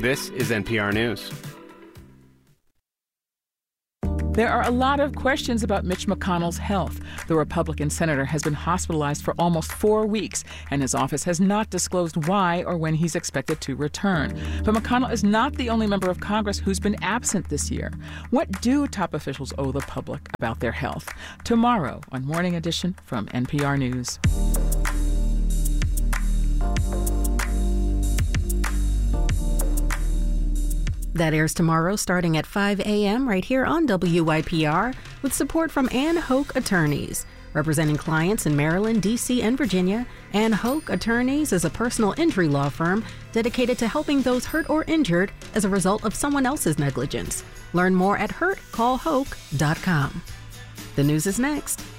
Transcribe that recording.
This is NPR News. There are a lot of questions about Mitch McConnell's health. The Republican senator has been hospitalized for almost 4 weeks, and his office has not disclosed why or when he's expected to return. But McConnell is not the only member of Congress who's been absent this year. What do top officials owe the public about their health? Tomorrow on Morning Edition from NPR News. That airs tomorrow starting at 5 a.m. right here on WYPR with support from Ann Hoke Attorneys. Representing clients in Maryland, D.C., and Virginia, Ann Hoke Attorneys is a personal injury law firm dedicated to helping those hurt or injured as a result of someone else's negligence. Learn more at hurtcallhoke.com. The news is next.